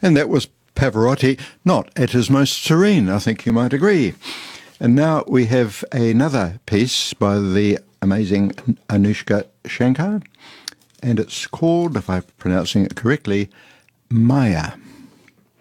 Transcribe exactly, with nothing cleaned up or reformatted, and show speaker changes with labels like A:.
A: And that was Pavarotti, not at his most serene, I think you might agree. And now we have another piece by the amazing Anoushka Shankar, and it's called, if I'm pronouncing it correctly, Maya.